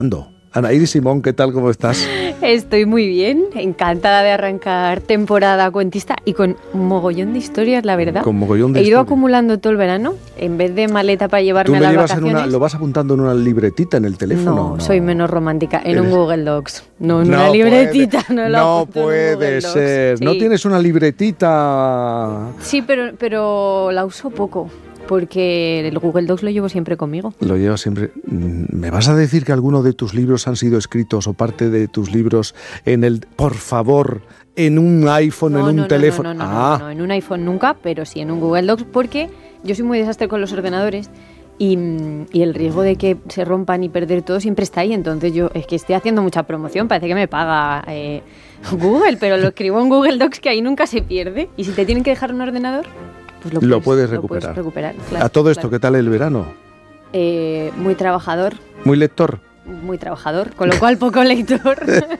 Anaíris Simón, ¿qué tal? ¿Cómo estás? Estoy muy bien, encantada de arrancar temporada cuentista y con un mogollón de historias, la verdad. Con mogollón de He ido historias. acumulando todo el verano, en vez de maleta para llevarme a las vacaciones. ¿Lo vas apuntando en una libretita en el teléfono? No, soy menos romántica, en un Google Docs, no en No una libretita. No puede ser, Sí. ¿no tienes una libretita? Sí, pero la uso poco. Porque el Google Docs lo llevo siempre conmigo. Lo llevas siempre. ¿Me vas a decir que alguno de tus libros han sido escritos o parte de tus libros por favor, en un iPhone, en un teléfono? No, en un iPhone nunca, pero sí en un Google Docs, porque yo soy muy desastre con los ordenadores y el riesgo de que se rompan y perder todo siempre está ahí. Entonces yo es que estoy haciendo mucha promoción, parece que me paga Google, pero lo escribo en Google Docs, que ahí nunca se pierde. Y si te tienen que dejar un ordenador, pues lo puedes recuperar. Claro, a todo esto, claro. ¿Qué tal el verano? Muy trabajador. ¿Muy lector? Muy trabajador, con lo cual poco lector.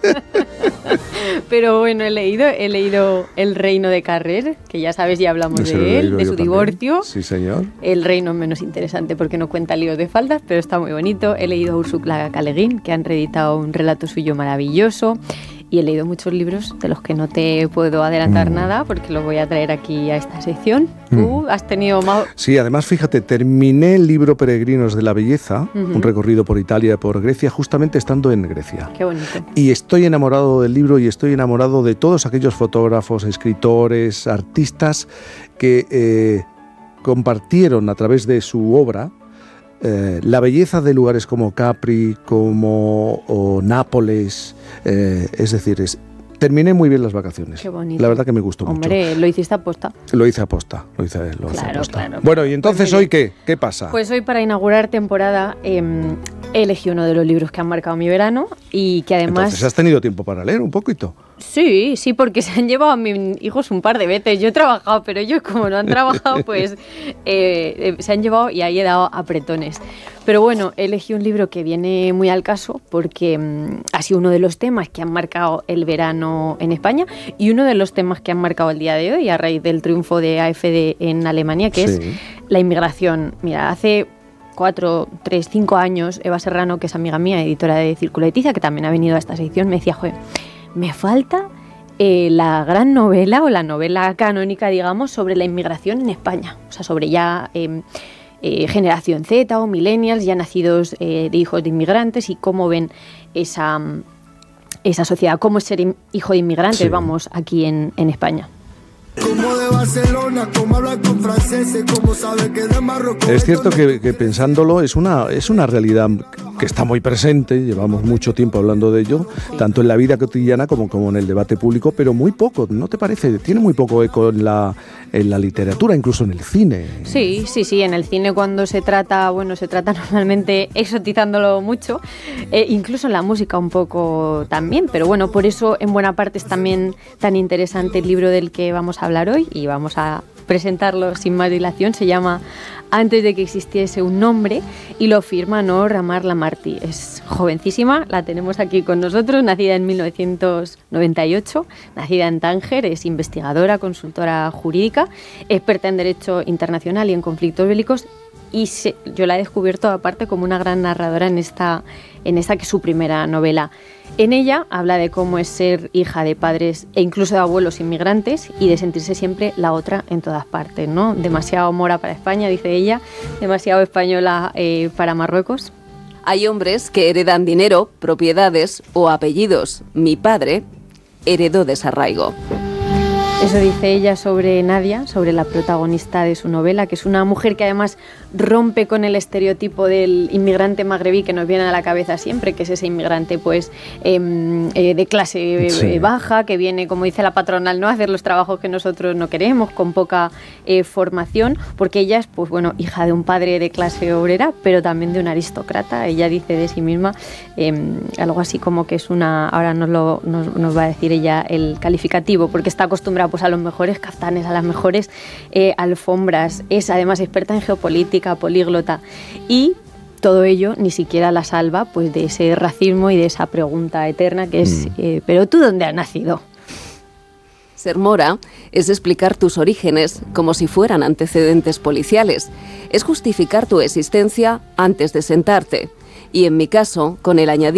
Pero bueno, he leído El reino de Carrer, que ya sabes, ya hablamos de él, de su divorcio. Sí, señor. El reino es menos interesante porque no cuenta líos de faldas, pero está muy bonito. He leído a Úrsula K. Le Guin, que han reeditado un relato suyo maravilloso. Y he leído muchos libros de los que no te puedo adelantar nada porque los voy a traer aquí a esta sección. ¿Tú has tenido más? Sí, además, fíjate, terminé el libro Peregrinos de la Belleza, un recorrido por Italia y por Grecia, justamente estando en Grecia. Qué bonito. Y estoy enamorado del libro y estoy enamorado de todos aquellos fotógrafos, escritores, artistas que compartieron a través de su obra la belleza de lugares como Capri, como Nápoles, es decir, terminé muy bien las vacaciones. Qué bonito. La verdad que me gustó mucho. Hombre, lo hiciste aposta. Lo hice aposta. Claro. Bueno, y entonces Pues hoy ¿qué pasa? Pues hoy, para inaugurar temporada, elegí uno de los libros que han marcado mi verano y que además... Entonces, ¿has tenido tiempo para leer un poquito? Sí, porque se han llevado a mis hijos un par de veces. Yo he trabajado, pero ellos, como no han trabajado, pues se han llevado y ahí he dado apretones. Pero bueno, elegí un libro que viene muy al caso porque ha sido uno de los temas que han marcado el verano en España y uno de los temas que han marcado el día de hoy a raíz del triunfo de AfD en Alemania, que es la inmigración. Mira, hace 5 años, Eva Serrano, que es amiga mía, editora de Círculo de Tiza, que también ha venido a esta sección, me decía, joder, me falta la gran novela o la novela canónica, digamos, sobre la inmigración en España. O sea, sobre ya generación Z o millennials ya nacidos de hijos de inmigrantes y cómo ven esa sociedad, cómo es ser hijo de inmigrantes, vamos, aquí en España. Como de Barcelona, como habla con franceses, como sabe que de Marruecos. Es cierto que pensándolo es una realidad que está muy presente, llevamos mucho tiempo hablando de ello, tanto en la vida cotidiana como en el debate público, pero muy poco, ¿no te parece? Tiene muy poco eco en la literatura, incluso en el cine. Sí, en el cine cuando se trata normalmente exotizándolo mucho, incluso en la música un poco también, pero bueno, por eso en buena parte es también tan interesante el libro del que vamos a hablar hoy y vamos a presentarlo sin más dilación. Se llama Antes de que existiese un nombre y lo firma Noor Amar Lamarty. Es jovencísima, la tenemos aquí con nosotros, nacida en 1998, nacida en Tánger, es investigadora, consultora jurídica, experta en Derecho Internacional y en conflictos bélicos y yo la he descubierto aparte como una gran narradora en esta que es su primera novela. En ella habla de cómo es ser hija de padres e incluso de abuelos inmigrantes y de sentirse siempre la otra en todas partes, ¿no? Demasiado mora para España, dice ella, demasiado española para Marruecos. Hay hombres que heredan dinero, propiedades o apellidos. Mi padre heredó desarraigo. Eso dice ella sobre Nadia, sobre la protagonista de su novela, que es una mujer que además rompe con el estereotipo del inmigrante magrebí que nos viene a la cabeza siempre, que es ese inmigrante pues de clase baja, que viene, como dice la patronal, ¿no?, a hacer los trabajos que nosotros no queremos, con poca formación, porque ella es, pues bueno, hija de un padre de clase obrera, pero también de un aristócrata. Ella dice de sí misma algo así como que es ahora nos va a decir ella el calificativo, porque está acostumbrada pues a los mejores caftanes, a las mejores alfombras, es además experta en geopolítica, políglota, y todo ello ni siquiera la salva pues de ese racismo y de esa pregunta eterna que es ¿pero tú dónde has nacido? Ser mora es explicar tus orígenes como si fueran antecedentes policiales, es justificar tu existencia antes de sentarte, y en mi caso, con el añadido